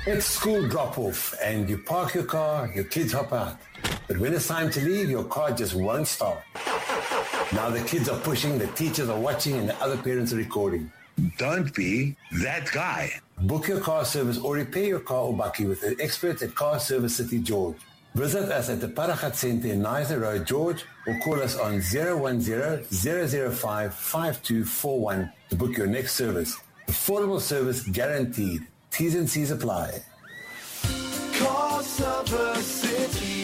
It's school drop-off and you park your car, your kids hop out. But when it's time to leave, your car just won't start. Now the kids are pushing, the teachers are watching, and the other parents are recording. Don't be that guy. Book your car service or repair your car or bakkie with the experts at Car Service City George. Visit us at the Paragat Centre in Nizer Road, George, or call us on 010-005-5241 to book your next service. Affordable service guaranteed. T's and C's apply. Car Service City.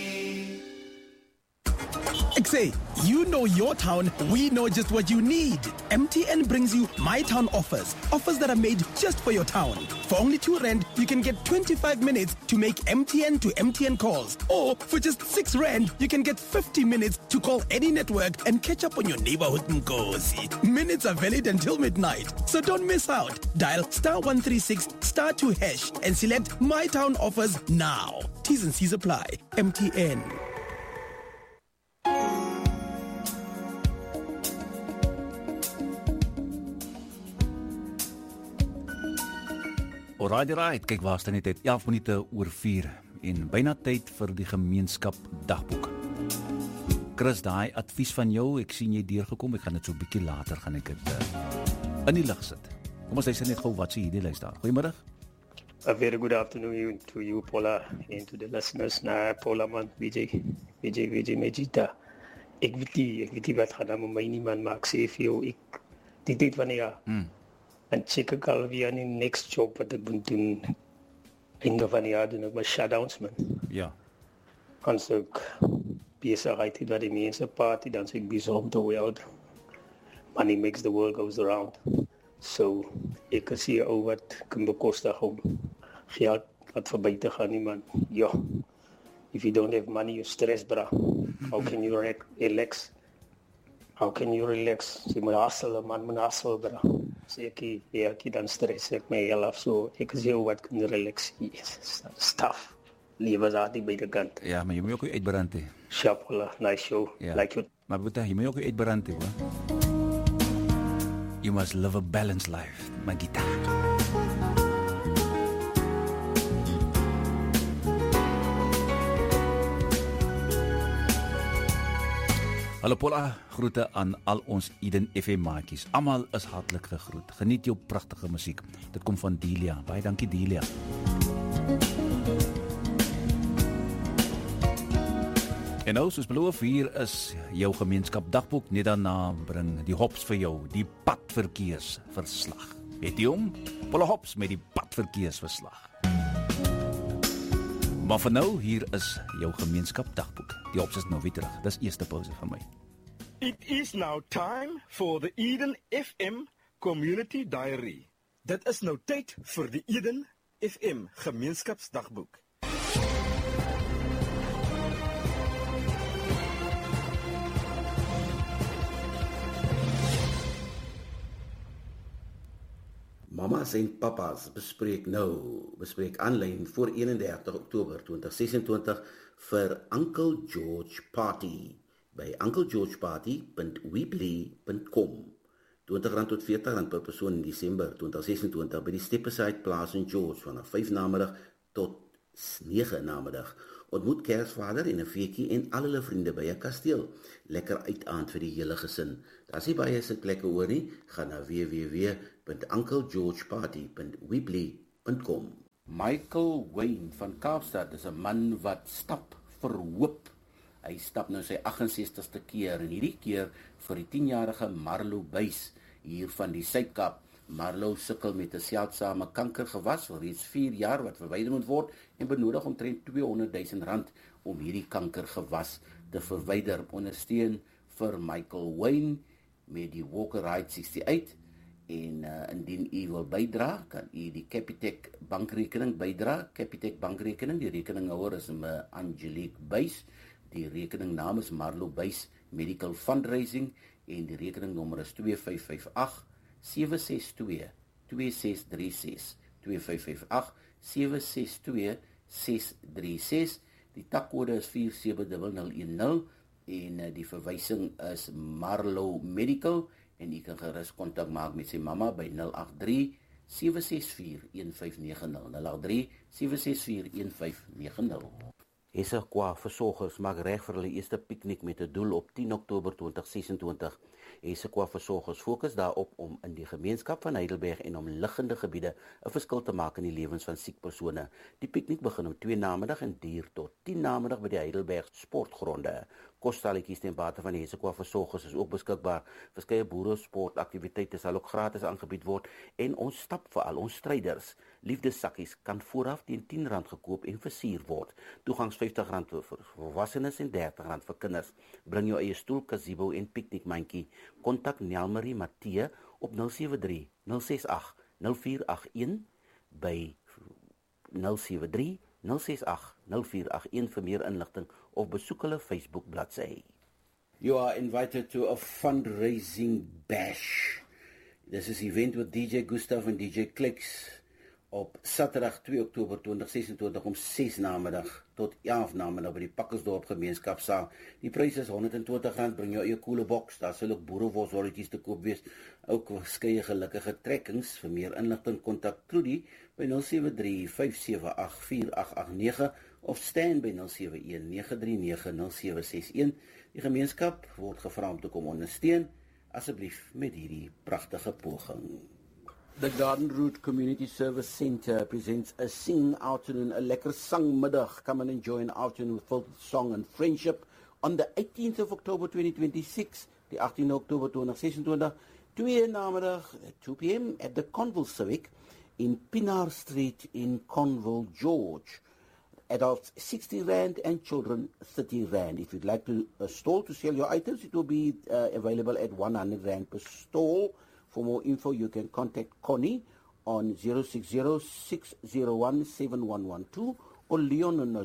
Say, you know your town, we know just what you need. MTN brings you My Town offers. Offers that are made just for your town. For only R2, you can get 25 minutes to make MTN to MTN calls. Or for just R6, you can get 50 minutes to call any network and catch up on your neighborhood Nkosi. Minutes are valid until midnight, so don't miss out. Dial *136 *2# and select My Town offers now. T's and C's apply. MTN. Alright, kyk waar staan die tyd, 11 minute oor 4 en byna tyd vir die gemeenskap dagboek. Chris, daai advies van jou, ek sien jy deurgekom, ek gaan dit so 'n bietjie later gaan ek dit in die lig sit. Kom ons luister net gou wat sê hierdie lys daar. Goeiemôre. A very good afternoon to you, Paula, and to the listeners. Paula man, VJ Megita. Ek weet nie wat gaan met my nie man, maar ek sê vir jou, die tyd van die jaar. En check ek alweer aan die next job wat ek moet doen. Einde van die jaar doen ek my shutdowns, man. Ja. Als ek bezigheid het wat die mense party, dan is ek bezig om te weld. Money makes the world goes around. So, ek kan sê wat kan bekostig om geld wat voorbij te gaan, nie, man. Ja. If you don't have money, you stress, bra. How can you relax? How can you relax? Jy moet hustle, man, moet hustle, bra. Sê ek dan stress ek my heel af, so ek sê wat kan relax. Yes, stuff. Lewe daar die beide kant. Ja, maar jy moet ook uitbrand hê. Shapola, nice show. Ja. Like you. Maar boeta, jy moet ook uitbrand hê, hoor. You must live a balanced life, my guitar. Hallo Paula, groete aan al ons Eden FM maatjies. Almal is hartlik gegroet. Geniet jou pragtige musiek. Dit kom van Delia. Baie dankie Delia. En nou, soos beloof, hier is jou gemeenskap dagboek. Net daarna bring die Hops vir jou die padverkeersverslag. Het jy hom? Paula Hops met die padverkeersverslag. Maar vir nou, hier is jou gemeenskap dagboek. Die Hops is nou weer terug. Dis eerste pauze van my. It is now time for the Eden FM Community Diary. Dit is nou tyd vir die Eden FM Gemeenskapsdagboek. Mamas en papas bespreek aanlyn voor 31 Oktober 2026 vir Uncle George Party by unclegeorgeparty.weebly.com. R20 tot R40 per persoon in Desember 2026 by die Stepaside Plaas in George vanaf 5 namiddag tot 9 namiddag. Ontmoet Kersvader en 'n feetjie en al hulle vriende by 'n kasteel. Lekker uitaand vir die hele gesin. As jy baie sitplekke hoor nie, gaan na www.unclegeorgeparty.weebly.com. Michael Wayne van Kaapstad is 'n man wat stap vir hoop. Hy stap nou sy 68ste keer en hierdie keer vir die 10-jarige Marlo Buys hier van die Suid-Kaap. Marlo sukkel met 'n seldsame kankergewas vir reeds 4 jaar wat verwyder moet word en benodig omtrent R200 000 om hierdie kankergewas te verwyder. Ondersteun vir Michael Wayne met die Walker Ride 68 en indien u wil bydra, kan u die Capitec bankrekening bydra. Capitec bankrekening, die rekeninghouer is Angelique Buys. Die rekeningnaam is Marlo Buys Medical Fundraising en die rekeningnommer is 2558 762 2636 2558 762 636. Die takkode is 47010 en die verwysing is Marlo Medical en u kan gerus kontak maak met sy mamma by 083 7641590. 083 7641590. Kwa versorgers maak reg vir hulle eerste piknik met 'n doel op 10 Oktober 2026. Kwa versorgers fokus daarop om in die gemeenskap van Heidelberg en omliggende gebiede 'n verskil te maak in die lewens van siek persone. Die piknik begin om 2 namiddag en duur tot 10 namiddag by die Heidelberg sportgronde. Kostalletjies ten bate van die Kwa versorgers is ook beskikbaar. Verskeie boere sportaktiwiteite sal ook gratis aangebied word en ons stap vir al ons stryders. Liefdessakkies kan vooraf teen R10 gekoop en versier word. Toegangs R50 vir volwassenes en R30 vir kinders. Bring jou eie stoel, gazebo en piknikmandjie. Kontak Nelmarie Matthee op 073 068 0481 by 073 068 0481 vir meer inligting of besoek hulle Facebook bladsy. You are invited to a fundraising bash. This is event with DJ Gustav and DJ Clicks op Saterdag 2 Oktober 2026 om 6 namiddag tot 11 namiddag by die Pakkersdorp gemeenskapsaal. Die prys is R120, bring jou eie koele boks, daar sal ook boereworstwolletjies te koop wees, ook verskeie gelukkige trekkings. Vir meer inligting kontak Trudy by 073-578-4889 of Stan by 071-939-0761. Die gemeenskap word gevra om te kom ondersteun, asseblief met hierdie pragtige poging. The Garden Route Community Service Centre presents a sing afternoon, a lekker sangmiddag. Come and enjoy an afternoon with full song and friendship on the 18th of October 2026, the 18th October 2026, 2 namiddag at 2 p.m. at the Conville Civic in Pinar Street in Conville, George. Adults R60 and children R30. If you'd like to stall to sell your items, it will be available at R100 per stall. For more info, you can contact Connie on 060-601-7112 or Leon on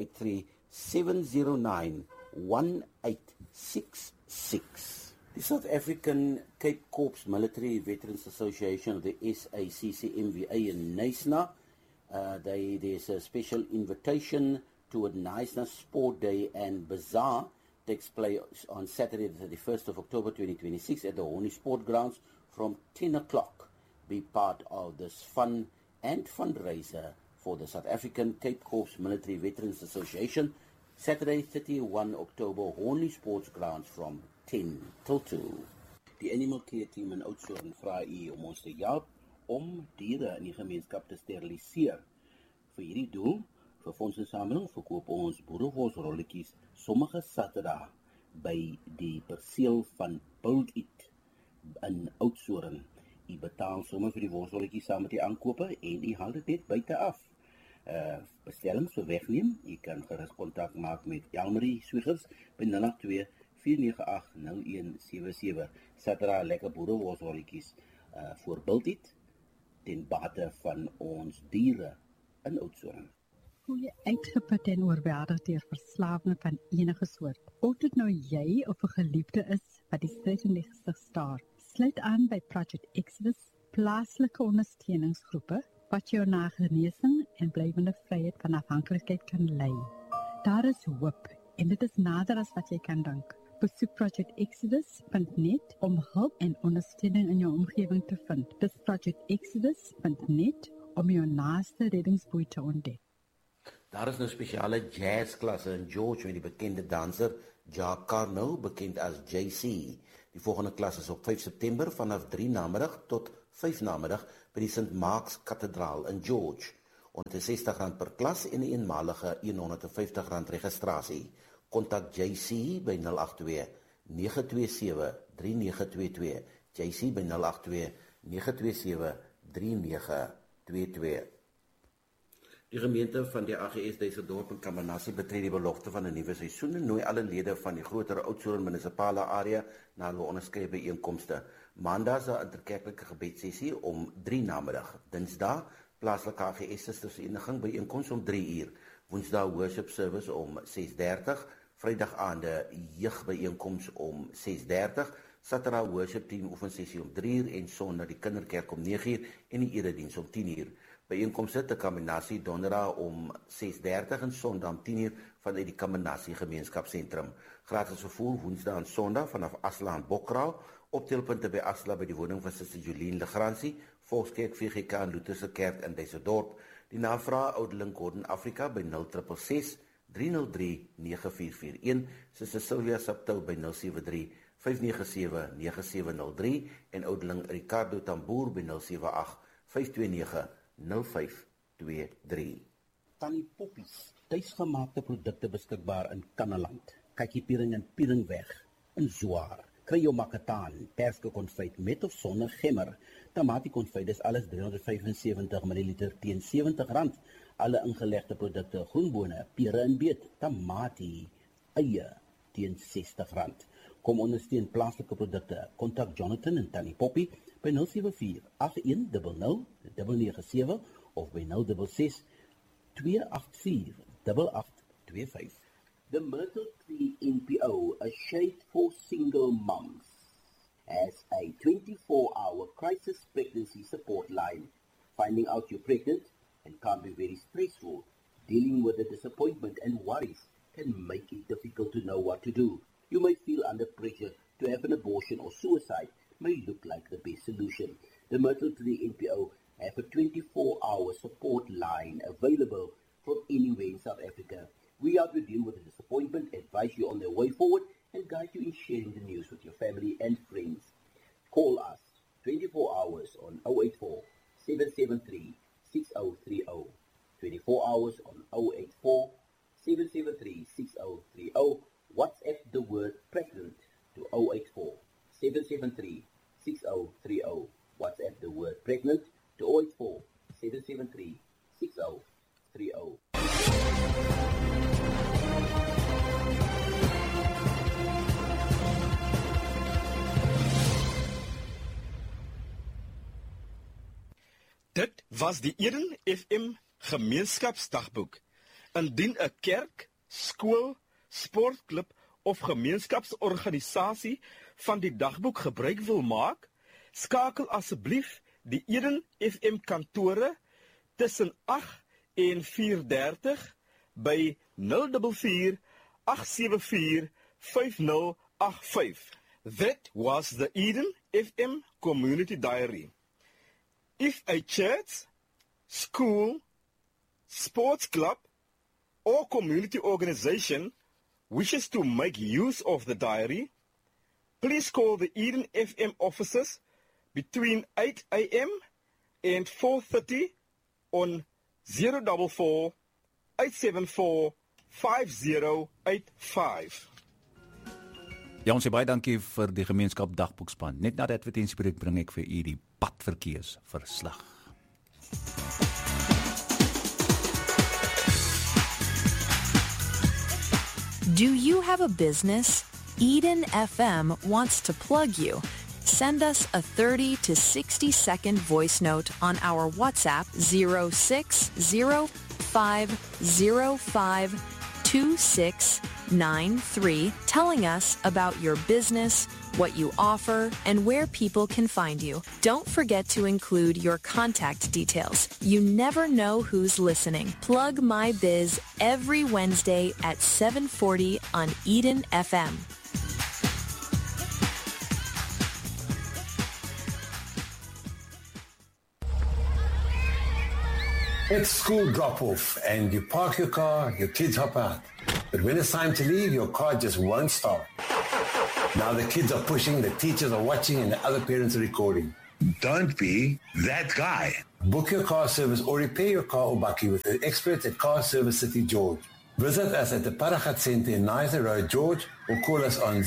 083-709-1866. The South African Cape Corps Military Veterans Association, the SACCMVA in Knysna, there's a special invitation to a Knysna Sport Day and Bazaar. Takes place on Saturday the 31st of October 2026 at the Horny Sport Grounds from 10 o'clock. Be part of this fun and fundraiser for the South African Cape Corps Military Veterans Association, Saturday 31 October, Horny Sports Grounds from 10 till 2. Die Animal Care Team in Oudtshoorn vra u om ons te help om diere in die gemeenskap te steriliseer. Vir hierdie doel, vir fondsinsameling, verkoop ons boereworstrolletjies sommige Saterdag by die perseel van Build It in Oudtshoorn. U betaal sommer vir die worstrolletjies saam met die aankope en u haal dit net buite af. Bestellings vir wegneem, u kan gerus kontak maak met Elmarie Swiggers by 082-498-0177. Saterdag lekker boereworstrolletjies voor Build It ten bate van ons diere in Oudtshoorn. Hoe jy uitgeput en oorweldig deur verslawing van enige soort. Of dit nou jy of 'n geliefde is wat die stryd in die gesig staar. Sluit aan by Project Exodus, plaaslike ondersteuningsgroepe wat jou na genesing en blywende vryheid van afhanklikheid kan lei. Daar is hoop en dit is nader as wat jy kan dink. Besoek projectexodus.net om hulp en ondersteuning in jou omgewing te vind. Dis projectexodus.net om jou naaste reddingsboei te ontdek. Daar is nou spesiale jazzklasse in George met die bekende danser Jacques Carnot, bekend as JC. Die volgende klas is op 5 September vanaf 3 namiddag tot 5 namiddag by die St. Mark's Kathedraal in George. R160 per klas en 'n eenmalige R150 registrasie. Kontak JC by 082-927-3922. JC by 082-927-3922. Die gemeente van die AGS Duisendorp en Kamanasie betree die belofte van 'n nuwe seisoen en nooi alle lede van die groter Oudtshoorn munisipale area na hulle onderskeie byeenkomste. Maandag is 'n interkerklike gebedssessie om 3 namiddag. Dinsdag plaaslike AGS Sustersvereniging byeenkoms om 3 uur. Woensdag worship service om 6:30. Vrydag aande jeugbyeenkoms om 6:30. Saterdag worship team oefensessie om 3 uur en Sondag die kinderkerk om 9 uur en die erediens om 10 uur. Byeenkomste te Kamanasie donderdag om 6:30 en Sondag om 10 uur vanuit die Kamanasie gemeenskapsentrum. Gratis vervoer Woensdag en Sondag vanaf Asla en Bokraal. Optelpunte by Asla by die woning van Suster Jolien Legrandsie Volkskerk VGK en Lutherse Kerk in Duisendorp. Die navraag ouderling Gordon Afrika by 0666 303 9441, Suster Sylvia Saptou by 073 597 9703 en ouderling Ricardo Tamboer by 078 529 0523. Tannie Poppies, tuisgemaakte produkte beskikbaar in Kannaland, Kykie-Piering en Pieringweg, in Zwaar. Kry jou makataan, perske-konfyt met of sonder gemmer. Tamatie-konfyt is alles 375 ml teen R70. Alle ingelegde produkte, groenbone, pere en beet, tamatie, eie teen R60. Kom ondersteun plaaslike produkte. Kontak Jonathan en Tannie Poppy by 074 8100 997 of by 066 284 8825. The Myrtle Tree NPO, a shade for single moms, has a 24-hour crisis pregnancy support line. Finding out you're pregnant and can be very stressful. Dealing with the disappointment and worries can make it difficult to know what to do. You may feel under pressure to have an abortion, or suicide may look like the best solution. The Myrtle Tree NPO have a 24-hour support line available from anywhere in South Africa. We are to deal with the disappointment, advise you on the way forward, and guide you in sharing the news with your family and friends. Call us 24 hours on 084 773 6030. 24 hours on 084 773 6030. WhatsApp the word pregnant to 084 773 6030. WhatsApp the word pregnant to 084 773 6030. Dit was die Eden FM gemeenskapsdagboek. Indien 'n kerk, skool, sportklub of gemeenskapsorganisasie van die dagboek gebruik wil maak, skakel asseblief die Eden FM kantore tussen 8 en 4:30 by 044 874 5085. That was the Eden FM Community Diary. If a church, school, sports club, or community organization wishes to make use of the diary, please call the Eden FM offices between 8 a.m. and 4:30 on 044 874 5085. Ja, ons sê baie dankie vir die gemeenskap dagboekspan. Net na die advertensiebreek bring ek vir u die padverkeersverslag. Do you have a business? Eden FM wants to plug you. Send us a 30 to 60 second voice note on our WhatsApp 0605052693 telling us about your business, what you offer, and where people can find you. Don't forget to include your contact details. You never know who's listening. Plug My Biz every Wednesday at 7:40 on Eden FM. It's school drop-off and you park your car, your kids hop out. But when it's time to leave, your car just won't start. Now the kids are pushing, the teachers are watching, and the other parents are recording. Don't be that guy. Book your car service or repair your car or bakkie with the experts at Car Service City George. Visit us at the Paragat Centre in Nizer Road, George, or call us on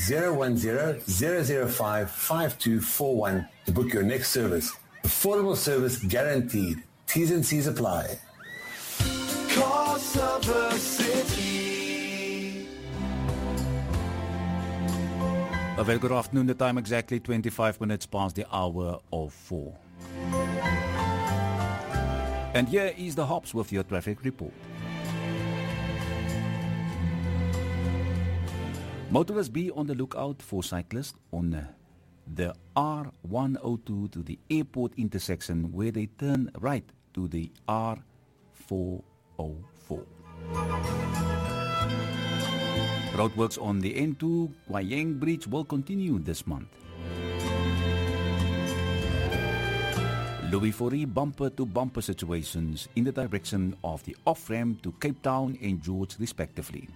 010-005-5241 to book your next service. Affordable service guaranteed. T's and C's apply. Car Service City. A very good afternoon. The time exactly 25 minutes past the hour of 4. And here is the Hops with your traffic report. Motorists be on the lookout for cyclists on the R102 to the airport intersection where they turn right to the R404. Roadworks on the N2 Kwayeng Bridge will continue this month. Louis Fourie bumper-to-bumper situations in the direction of the off-ramp to Cape Town and George respectively.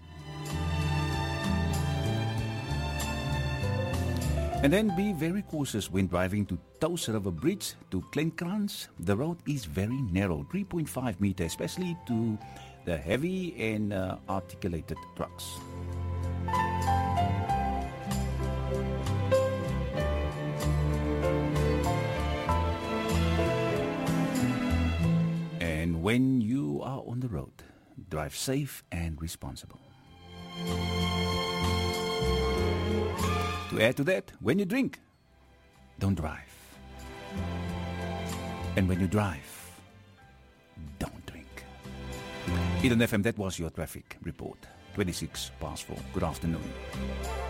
And then be very cautious when driving to Touws River Bridge to Glenkrans. The road is very narrow, 3.5 meters, especially to the heavy and articulated trucks. And when you are on the road, drive safe and responsible. To add to that, when you drink, don't drive. And when you drive, don't drink. Eden FM, that was your traffic report. 26 past 4. Good afternoon.